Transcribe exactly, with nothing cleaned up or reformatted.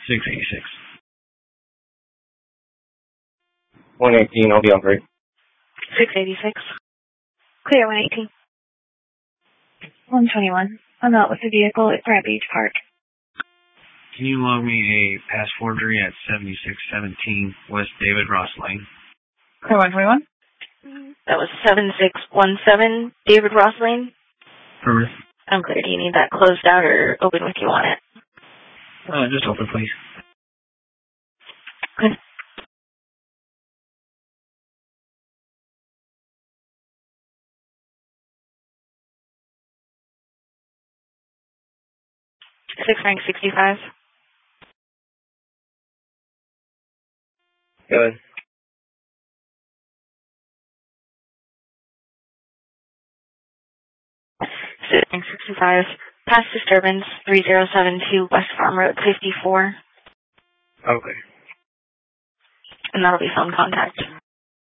six eighty-six. one eighteen, I'll be on break. six eighty-six. Clear one eighteen. one twenty-one. I'm out with the vehicle at Grant Beach Park. Can you log me a pass forgery at seventy-six seventeen West David Ross Lane? Clear one twenty-one. That was seven six one seven David Ross Lane. Perfect. I'm clear. Do you need that closed out or open with you on it? Uh, just open, please. Good. Six rank sixty-five. Good. Six rank sixty-five. Past disturbance three zero seven two West Farm Road fifty-four. Okay. And that'll be phone contact.